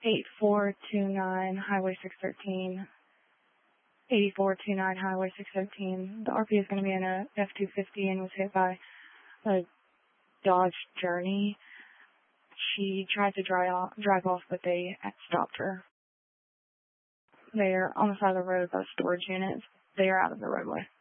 8429 Highway 613. 8429 Highway 613. The RP is going to be in a F-250 and was hit by a Dodge Journey. She tried to drive off, but they stopped her. They're on the side of the road by storage units. They are out of the roadway.